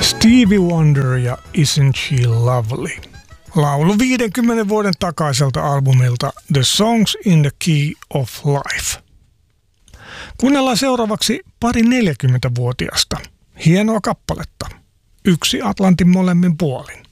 Stevie Wonder ja Isn't She Lovely? Laulu 50 vuoden takaiselta albumilta The Songs in the Key of Life. Kuunnellaan seuraavaksi pari 40-vuotiasta. Hienoa kappaletta. Yksi Atlantin molemmin puolin.